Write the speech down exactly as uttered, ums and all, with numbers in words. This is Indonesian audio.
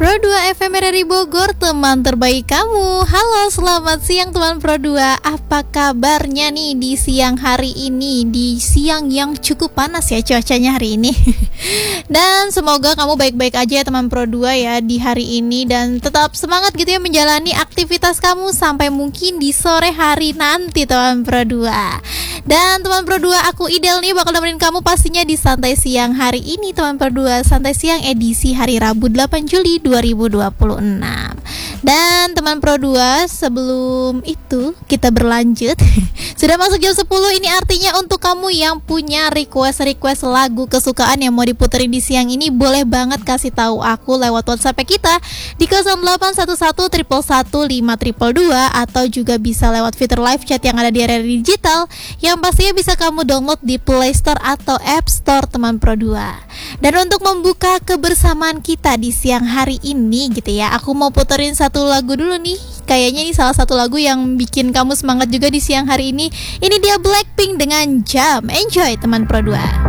Pro dua F M R R I Bogor, teman terbaik kamu. Halo, selamat siang teman Pro dua. Apa kabarnya nih di siang hari ini? Di siang yang cukup panas ya cuacanya hari ini. Dan semoga kamu baik-baik aja ya teman Pro dua ya di hari ini. Dan tetap semangat gitu ya menjalani aktivitas kamu sampai mungkin di sore hari nanti teman Pro dua. Dan teman Pro dua, aku Idel nih bakal nemenin kamu pastinya di Santai Siang hari ini teman Pro dua. Santai Siang edisi hari Rabu delapan Juli dua ribu dua puluh enam. Dan teman Pro dua, sebelum itu kita berlanjut. Sudah masuk jam sepuluh, ini artinya untuk kamu yang punya request-request lagu kesukaan yang mau diputerin di siang ini, boleh banget kasih tahu aku lewat WhatsApp kita di nol delapan satu satu satu satu lima dua dua, atau juga bisa lewat fitur live chat yang ada di R R I Digital yang pastinya bisa kamu download di Play Store atau App Store teman Pro dua. Dan untuk membuka kebersamaan kita di siang hari ini gitu ya, aku mau puterin satu lagu dulu nih. Kayaknya ini salah satu lagu yang bikin kamu semangat juga di siang hari ini. Ini dia Blackpink dengan Jump. Enjoy teman Pro dua.